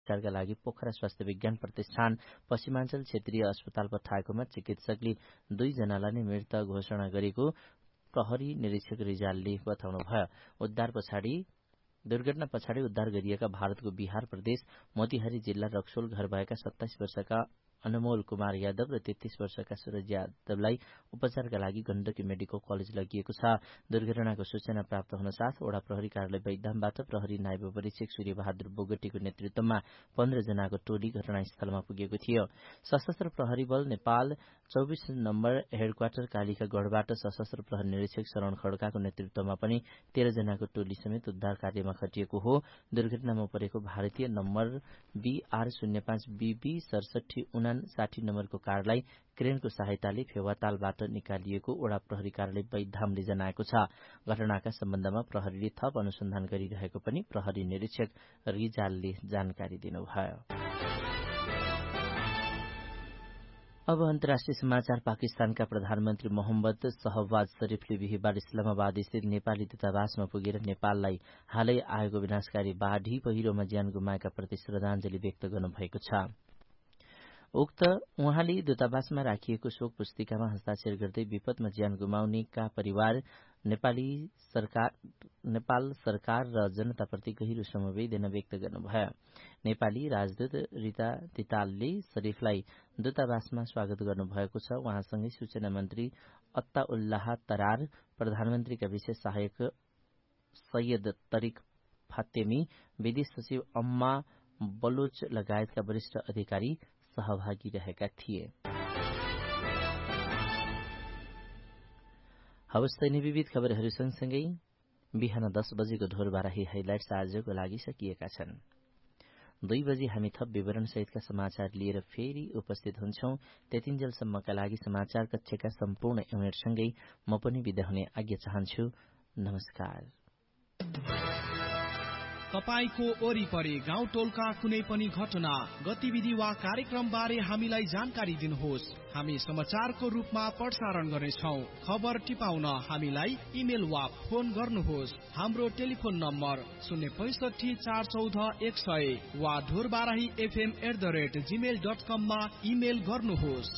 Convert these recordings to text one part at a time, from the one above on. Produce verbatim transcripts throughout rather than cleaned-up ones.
उपचारका लागि पोखरा स्वास्थ्य विज्ञान प्रतिष्ठान पश्चिमाञ्चल क्षेत्रीय अस्पताल पठाएकोमा चिकित्सकले दुईजनालाई नै मृत घोषणा गरेको प्रहरी निरीक्षक रिजालले बताउनुभयो। उद्धार पछाडि दुर्घटना पछाडि उद्धार गरिएका भारतको बिहार प्रदेश मोतिहारी जिल्ला रक्सोल घर भएका सत्ताइस वर्षका अनमोल कुमार यादव र तेत्तीस वर्षका सूरज यादवलाई उपचारका लागि गण्डकी मेडिकल कलेज लगिएको छ। दुर्घटनाको सूचना प्राप्त हुन साथ ओडा प्रहरी कार्यालय बैदामबाट प्रहरी नायब परीक्षक सूर्यबहादुर बोगटीको नेतृत्वमा पन्ध्र जनाको टोली घटनास्थलमा पुगेको थियो। सशस्त्र प्रहरी बल नेपाल चौबिस नम्बर हेडक्वार्टर कालिकागढ़बाट सशस्त्र प्रहरी निरीक्षक शरण खड्काको नेतृत्वमा पनि तेह्र जनाको टोली समेत उद्धार कार्यमा खटिएको हो। दुर्घटनामा परेको भारतीय नम्बर बीआर शून्य पाँच बीबी सडसठी उनासाठी नम्बरको कारलाई क्रेनको सहायताले फेवातालबाट निकालिएको ओडा प्रहरी कार्यालय बैधामले जनाएको छ। घटनाका सम्बन्धमा प्रहरीले थप अनुसन्धान गरिरहेको पनि प्रहरी निरीक्षक रिजालले जानकारी दिनुभयो। अब अन्तर्राष्ट्रिय समाचार। पाकिस्तानका प्रधानमन्त्री मोहम्मद शहबाज शरीफले बिहिबार इस्लामाबाद स्थित नेपाली दूतावासमा पुगेर नेपाललाई हालै आएको विनाशकारी बाढ़ी पहिरोमा ज्यान गुमाएका प्रति श्रद्धाञ्जली व्यक्त गर्नुभएको छ। उक्त उहाँले दूतावासमा राखिएको शोक पुस्तिकामा हस्ताक्षर गर्दै विपदमा ज्यान गुमाउनेका परिवार नेपाली सरकार नेपाल सरकार र जनताप्रति गहिरो समवेदना व्यक्त गर्नुभयो। नेपाली राजदूत रीता तितालले शरीफलाई दूतावासमा स्वागत गर्नुभएको छ। उहाँसँगै सूचना मन्त्री अत्ताउल्लाह तरार, प्रधानमन्त्रीका विशेष सहायक सैयद तरिक फातेमी, विदेश सचिव अम्मा बलोच लगायतका वरिष्ठ अधिकारी सहभागी रहेका थिए। हवस् त यिनी विविध खबरहरू सँगसँगै बिहान दस बजेको ढोरबाराही हाइलाइट्स आजको लागि सकिएका छन्। दुई बजे हामी थप विवरणसहितका समाचार लिएर फेरि उपस्थित हुन्छौं। त्यतिन्जेलसम्मका लागि समाचार कक्षका सम्पूर्ण युनिटसँगै म पनि बिदा हुने आज्ञा चाहन्छु। नमस्कार। तपाईको वरिपरि गाउँ टोलका कुनै पनि घटना, गतिविधि वा कार्यक्रम बारे हामीलाई जानकारी दिनुहोस्। हामी समाचारको रूपमा प्रसारण गर्नेछौं। खबर टिपाउन हामीलाई इमेल वा फोन गर्नुहोस्। हाम्रो टेलिफोन नम्बर शून्य पैसठी चार चौध एक सय वा Dhorbarahi FM at the rate Gmail dot कममा इमेल गर्नुहोस्।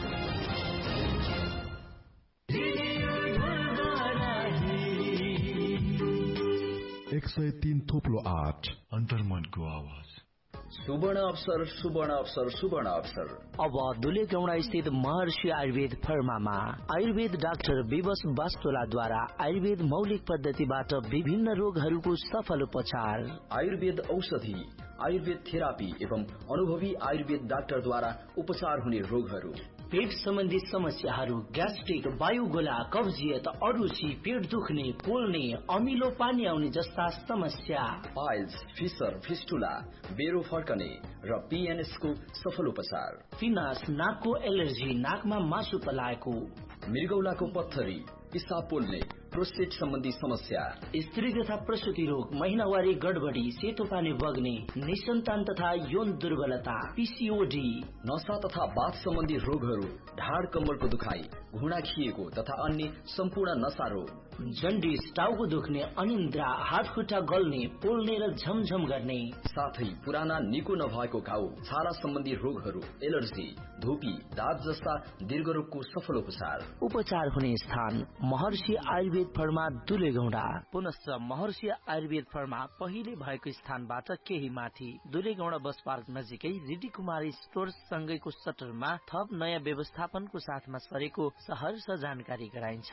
एक सय तीन थोप्लो आठ अन्तर्मनको आवाज। सुवर्ण अवसर सुवर्ण अवसर सुवर्ण अवसर अब दुलेगौंडा स्थित महर्षि आयुर्वेद फर्मामा आयुर्वेद डाक्टर विवश वास्तोलाद्वारा आयुर्वेद मौलिक पद्धतिबाट विभिन्न रोगहरूको सफल उपचार, आयुर्वेद औषधि, आयुर्वेद थेरापी एवं अनुभवी आयुर्वेद डाक्टरद्वारा उपचार हुने रोगहरू, पेट सम्बन्धी समस्याहरू, ग्यास्ट्रिक, वायुगोला, कब्जियत, अरुची, पेट दुख्ने, पोल्ने, अमिलो पानी आउने जस्ता समस्या, पाइल्स, फिसर, फिस्टुला, बेरो फर्कने र पीएनएस को सफल उपचार, फिनास, नाकको एलर्जी, नाकमा मासु पलाएको, मृगौलाको पत्थरी, पिसाब पोल्ने, प्रोस्टेट सम्बन्धी समस्या, स्त्री तथा प्रसूति रोग, महिनावारी गडबडी, सेतो पानी बग्ने, निसन्तान तथा यौन दुर्बलता, पीसीओडी, नशा तथा बाथ सम्बन्धी रोगहरू, ढाड कम्मरको दुखाइ, घुँडा खिएको तथा अन्य सम्पूर्ण नशा रोग, जन्डिस, टाउको दुख्ने, अनिन्द्रा, हात खुट्टा गल्ने, पोल्ने र झमझम गर्ने, साथै पुराना निको नभएको घाउ, छाला सम्बन्धी रोगहरू, एलर्जी, धुपी, दाँत जस्ता दीर्घरोगको सफल उपचार। उपचार हुने स्थान महर्षि आयुर्वेद फर्मा दुलेगौंडा। पुनश्च महर्षि आयुर्वेद फर्मा पहिले भएको स्थानबाट केही माथि दुलेगौंडा बस पार्क नजिकै रिडी कुमारी स्टोर सँगैको सटरमा थप नयाँ व्यवस्थापनको साथमा सरेको सहर्ष जानकारी गराइन्छ।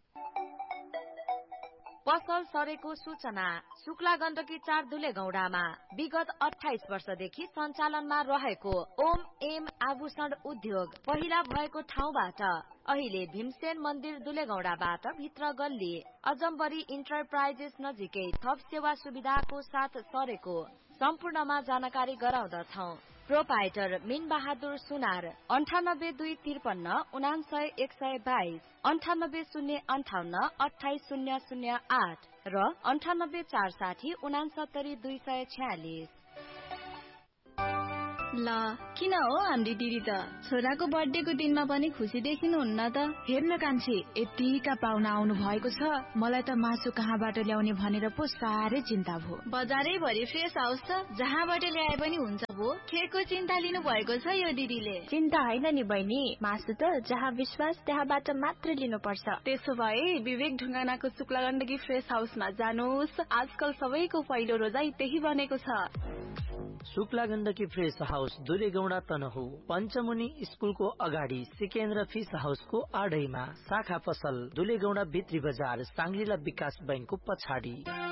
पसल सरेको सूचना शुक्ला गण्डकी चार दुलेगौंडामा विगत अठाइस वर्षदेखि सञ्चालनमा रहेको ओम एम आभूषण उद्योग पहिला भएको ठाउँबाट अहिले भीमसेन मन्दिर दुलेगौंडाबाट भित्र गल्ली अजम्बरी इन्टरप्राइजेस नजिकै थप सेवा सुविधाको साथ सरेको सम्पूर्णमा जानकारी गराउँदछौ। प्रोपाइटर मिन बहादुर सुनार अन्ठानब्बे दुई त्रिपन्न उनासय एक सय बाइस अन्ठानब्बे शून्य अन्ठाउन्न अठाइस शून्य शून्य आठ र अन्ठानब्बे चार साठी उनासत्तरी दुई सय छ्यालिस। ल किन हो हाम्रो दिदी त छोराको बर्थडेको दिनमा पनि खुसी देखिनुहुन्न त। हेर्न कान्छी, यतिका पाहुना आउनु भएको छ, मलाई त मासु कहाँबाट ल्याउने भनेर पो साह्रै चिन्ता भयो। बजारै भरि फ्रेस हाउस छ, जहाँबाट ल्याए पनि हुन्छ भो। केको चिन्ता लिनु भएको छ यो दिदीले? चिन्ता होइन नि बहिनी, मासु त जहाँ विश्वास त्यहाँबाट मात्र लिनुपर्छ। त्यसो भए विवेक ढुङ्गानाको शुक्ला गण्डकी फ्रेस हाउसमा जानुहोस्। आजकल सबैको पहिलो रोजाई त्यही बनेको छ। शुक्ला गण्डकी फ्रेस हाउस दुलेगौडा तनहु पञ्चमुनि स्कुलको अगाडि सिकेन्द्र फिस हाउसको आडैमा, शाखा पसल दुलेगौडा भित्री बजार सांग्रिला विकास बैंकको पछाडि।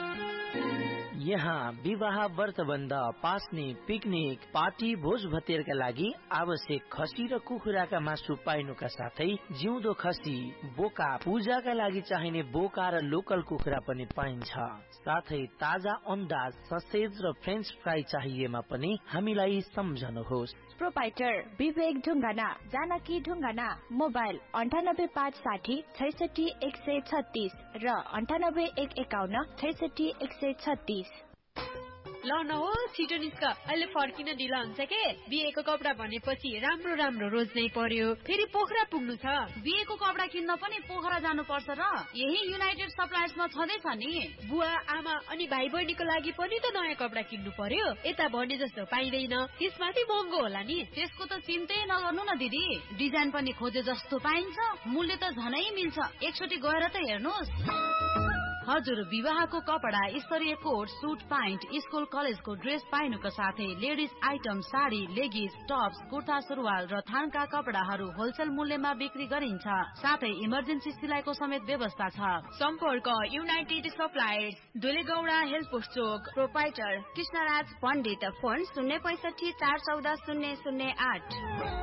यहाँ विवाह, व्रतबन्ध, पास्ने, पिकनिक, पार्टी, भोज भतेरका लागि आवश्यक खसी र कुखुराका मासु पाइनुका साथै जिउँदो खसी, बोका, पूजाका लागि चाहिने बोका र लोकल कुखुरा पनि पाइन्छ। साथै ताजा अन्डा, ससेज र फ्रेन्च फ्राई चाहिएमा पनि हामीलाई सम्झनुहोस्। प्रोपाइटर विवेक ढुङ्गाना, जानकी ढुङ्गाना। मोबाइल अन्ठानब्बे पाँच साठी छैसठी एक सय छत्तीस र अन्ठानब्बे एक एकाउन्न छैसठी एक सय छत्तीस। ल न हो छिटो निस्क, अहिले फर्किन ढिला हुन्छ के। बिहेको कपडा भनेपछि राम्रो राम्रो रोज्नै पर्यो, फेरि पोखरा पुग्नु छ। बिहेको कपडा किन्न पनि पोखरा जानु पर्छ र? यही युनाइटेड सप्लायर्समा छँदैछ नि। बुवा आमा अनि भाइ बहिनीको लागि पनि त नयाँ कपडा किन्नु पर्यो, यता भने जस्तो पाइँदैन, त्यसमाथि महँगो होला नि। त्यसको त चिन्तै नगर्नु न दिदी, डिजाइन पनि खोजे जस्तो पाइन्छ, मूल्य त झनै मिल्छ। एकचोटि गएर त हेर्नुहोस्। हजुर, विवाहको कपडा, स्तरीय कोट, सुट प्यान्ट, स्कुल कलेजको ड्रेस पाइनुको साथै ladies item, sari, लेगिज, Tops, kurta सुरुवाल र थानका कपडाहरू होलसेल मूल्यमा बिक्री गरिन्छ। साथै इमर्जेन्सी सिलाइको समेत व्यवस्था छ। सम्पर्क युनाइटेड सप्लायर्स, दुलेगौडा हेल्थ पोस्ट चोक। प्रोपाइटर कृष्णराज पण्डित। फोन शून्य पैसठी चार चौध शून्य शून्य आठ।